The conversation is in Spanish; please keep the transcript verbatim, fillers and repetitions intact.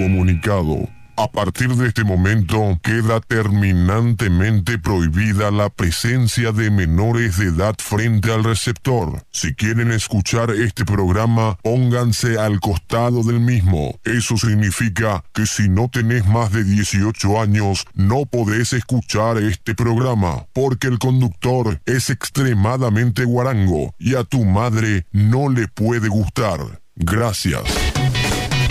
comunicado. A partir de este momento, queda terminantemente prohibida la presencia de menores de edad frente al receptor. Si quieren escuchar este programa, pónganse al costado del mismo. Eso significa que si no tenés más de dieciocho años, no podés escuchar este programa, porque el conductor es extremadamente guarango y a tu madre no le puede gustar. Gracias.